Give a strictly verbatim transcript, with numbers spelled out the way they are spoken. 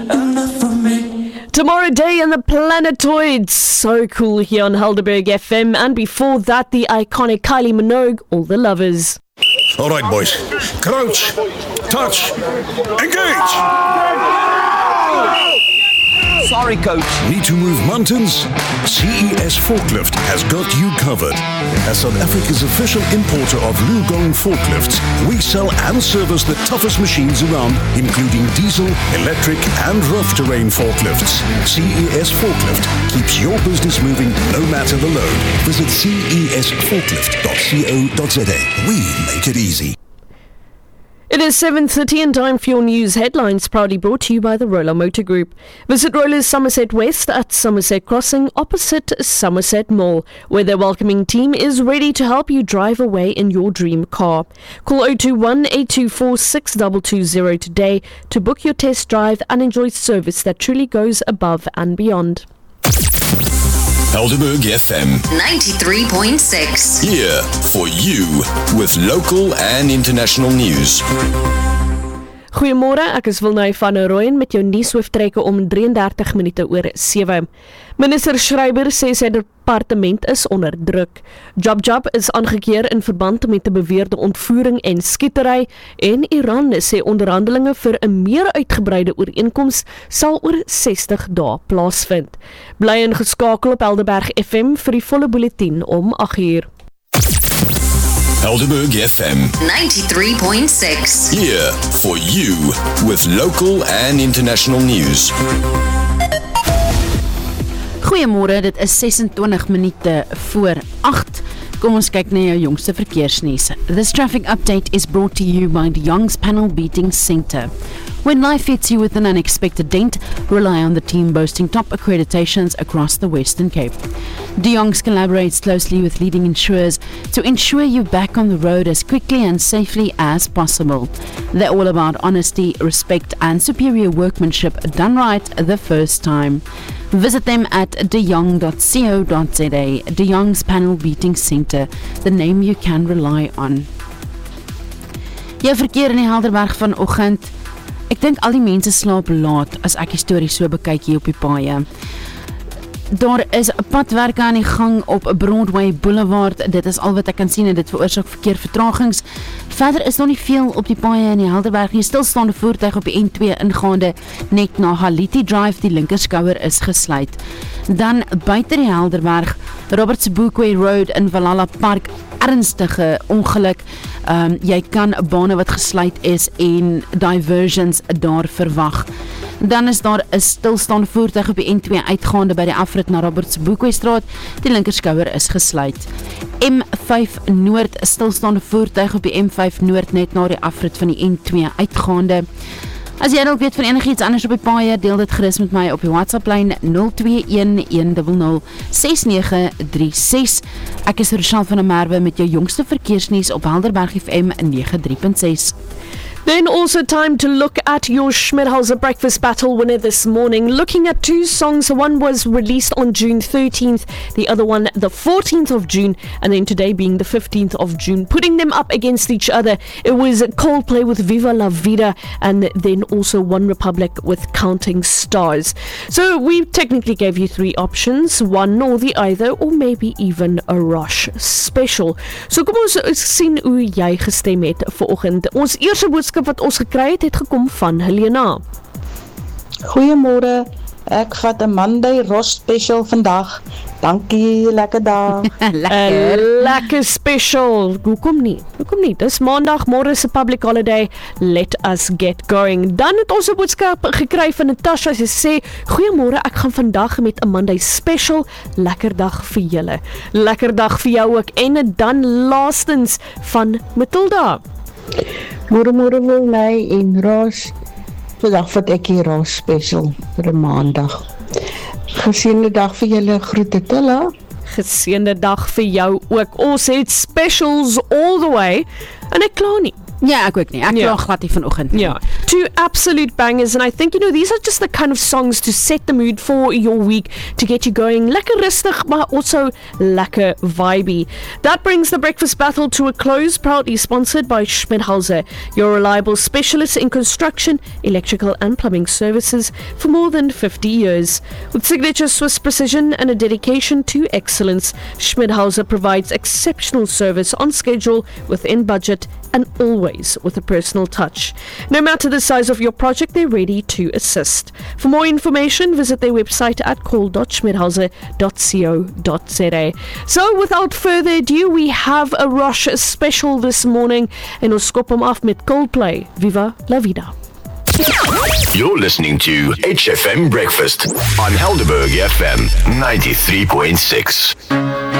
enough for me. Tomorrow Day and the Planetoids. So cool here on Helderberg F M. And before that, the iconic Kylie Minogue, All the Lovers. All right, boys. Crouch, touch, engage! Sorry, coach. Need to move mountains? C E S Forklift has got you covered. As South Africa's official importer of Lugong forklifts, we sell and service the toughest machines around, including diesel, electric, and rough terrain forklifts. C E S Forklift keeps your business moving no matter the load. Visit C E S forklift dot co dot za. We make it easy. It is seven thirty and time for your news headlines, proudly brought to you by the Roller Motor Group. Visit Roller's Somerset West at Somerset Crossing opposite Somerset Mall, where their welcoming team is ready to help you drive away in your dream car. Call zero two one, eight two four, six two two zero today to book your test drive and enjoy service that truly goes above and beyond. Helderberg F M ninety-three point six. Here for you with local and international news. Goeiemôre, ek is Wilnay van der Rooyen met jou nuushooftrekke om drieëndertig minute oor sewe. Minister Schreiber sê sy departement is onder druk. Job Job is aangekeer in verband met 'n beweerde ontvoering en skietery en Iran sê onderhandelinge vir 'n meer uitgebreide ooreenkoms sal oor sestig dae plaasvind. Bly ingeskakel op Helderberg F M vir die volle bulletin om agt uur. Helderberg F M ninety-three point six. Here for you with local and international news. Goeiemôre, dit is sesentwintig minute voor agt. Kom ons kyk na jou jongste verkeersnuus. This traffic update is brought to you by De Jong's Panel Beating Centre. When life hits you with an unexpected dent, rely on the team boasting top accreditations across the Western Cape. De Jong's collaborates closely with leading insurers to ensure you're back on the road as quickly and safely as possible. They're all about honesty, respect and superior workmanship done right the first time. Visit them at de jong dot co dot za. De Jong's Panel Beating Centre, the name you can rely on. Jou verkeer in die Helderberg vanoggend. Ek dink al die mense slaap laat as ek die storie so bekyk hier op die paaie. Daar is padwerke aan die gang op Broadway Boulevard. Dit is al wat ek kan sien en dit veroorsaak verkeervertragings. Verder is daar nie veel op die paaie in die Helderberg nie. Stilstaande voertuig op die N twee ingaande net na Haliti Drive. Die linkerskouer is gesluit. Dan buite die Helderberg, Robert Sobukwe Road in Valhalla Park, ernstige ongeluk. Um, jy kan bane wat gesluit is en diversions daar verwag. Dan is daar 'n stilstaande voertuig op die N twee uitgaande by die afrit na Robert Sobukwe Straat. Die linkerskouer is gesluit. M vyf Noord, 'n stilstaande voertuig op die M vyf Noord net na die afrit van die N twee uitgaande. As jy dalk weet van enigiets anders op die paaie, deel dit gerus met my op die WhatsApp-lyn nul twee een, een nul nul, ses nege drie ses. Ek is Rochelle van der Merwe met jou jongste verkeersnuus op Helderberg F M ninety-three point six. Then also time to look at your Schmidhauser Breakfast Battle winner this morning. Looking at two songs, one was released on June thirteenth, the other one the fourteenth of June, and then today being the fifteenth of June. Putting them up against each other, it was Coldplay with Viva La Vida, and then also One Republic with Counting Stars. So we technically gave you three options, one or the other, or maybe even a Rush special. So kom ons sien hoe jy gestem het vanoggend. Ons eerste boodskap wat ons gekry het, het gekom van Helena. Goeiemôre, ek vat 'n Monday Ross special vandag. Dankie, lekker dag. lekker. Lekker special. Hoekom nie? Hoekom nie? Dis maandag, môre is 'n public holiday. Let us get going. Dan het ons 'n boodskap gekry van Natasha. Sy sê, goeiemôre, ek gaan vandag met 'n Monday special. Lekker dag vir julle. Lekker dag vir jou ook. En dan laastens van Matilda. Môre môre wil my en Roos. Vandag vat ek hier Roos special vir 'n maandag. Geseënde dag vir julle, groete Tilla. Geseënde dag vir jou ook. Ons het specials all the way. En ek kla nie. Ja, ek ook nie. Ek Ja. kla glad nie vanoggend nie. Yeah, two absolute bangers, and I think, you know, these are just the kind of songs to set the mood for your week, to get you going lekker rustig, but also lekker vibey. That brings the Breakfast Battle to a close, proudly sponsored by Schmidhauser, your reliable specialist in construction, electrical and plumbing services for more than fifty years. With signature Swiss precision and a dedication to excellence, Schmidhauser provides exceptional service on schedule, within budget, and always with a personal touch. No matter the size of your project, they're ready to assist. For more information, visit their website at call dot schmidhauser dot co dot za. So, without further ado, we have a Rosh special this morning, en ons skop hom af met Coldplay, Viva la Vida. You're listening to H F M Breakfast on Helderberg F M ninety-three point six.